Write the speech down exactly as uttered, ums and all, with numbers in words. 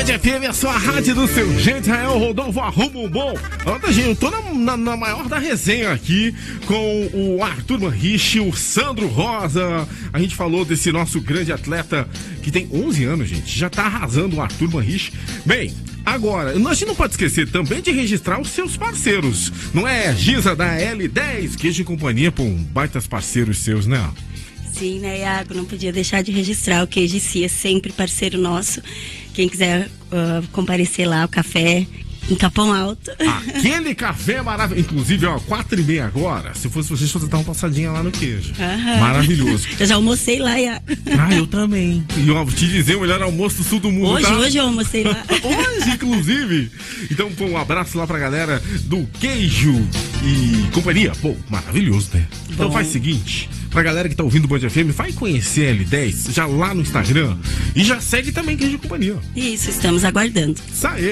F M, a sua rádio do seu jeito. Israel Rodolfo, arruma um bom. Outra, gente, eu tô na, na, na maior da resenha aqui com o Arthur Manriche, o Sandro Rosa. A gente falou desse nosso grande atleta que tem onze anos, gente. Já tá arrasando o Arthur Manriche. Bem, agora, a gente não pode esquecer também de registrar os seus parceiros. Não é, Giza, da L dez, Queijo e Companhia, pô, baitas parceiros seus, né? Sim, né, Iago? Não podia deixar de registrar. O Queijo e Si é sempre parceiro nosso. Quem quiser uh, comparecer lá, o café em Capão Alto. Aquele café maravilhoso. Inclusive, ó, quatro e meia agora. Se fosse vocês, fosse dar uma passadinha lá no Queijo. Aham. Maravilhoso. Eu já almocei lá, Iago. Ah, eu também. E ó, vou te dizer, o melhor almoço do sul do mundo. Hoje, tá? hoje eu almocei lá. Hoje, inclusive. Então, pô, um abraço lá pra galera do Queijo e Companhia. Pô, maravilhoso, né? Então Bom. faz o seguinte. Pra galera que tá ouvindo o Band F M, vai conhecer a L dez já lá no Instagram. E já segue também Queijo e Companhia. Isso, estamos aguardando. Isso aí.